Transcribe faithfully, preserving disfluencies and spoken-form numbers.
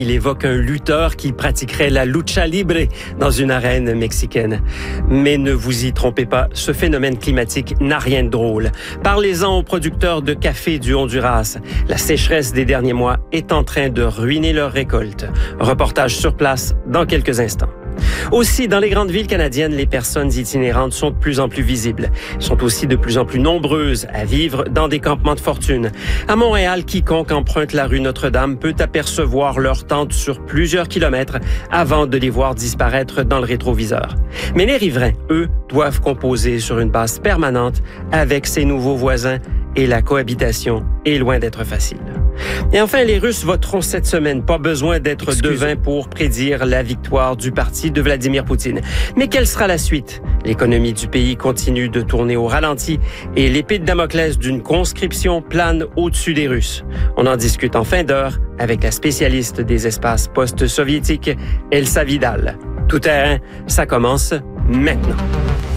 Il évoque un lutteur qui pratiquerait la lucha libre dans une arène mexicaine. Mais ne vous y trompez pas, ce phénomène climatique n'a rien de drôle. Parlez-en aux producteurs de café du Honduras. La sécheresse des derniers mois est en train de ruiner leur récolte. Reportage sur place dans quelques instants. Aussi, dans les grandes villes canadiennes, les personnes itinérantes sont de plus en plus visibles. Elles sont aussi de plus en plus nombreuses à vivre dans des campements de fortune. À Montréal, quiconque emprunte la rue Notre-Dame peut apercevoir leurs tentes sur plusieurs kilomètres avant de les voir disparaître dans le rétroviseur. Mais les riverains, eux, doivent composer sur une base permanente avec ces nouveaux voisins et la cohabitation est loin d'être facile. Et enfin, les Russes voteront cette semaine. Pas besoin d'être Excusez. devin pour prédire la victoire du parti de Vladimir Poutine. Mais quelle sera la suite? L'économie du pays continue de tourner au ralenti et l'épée de Damoclès d'une conscription plane au-dessus des Russes. On en discute en fin d'heure avec la spécialiste des espaces post-soviétiques, Elsa Vidal. Tout terrain, ça commence maintenant.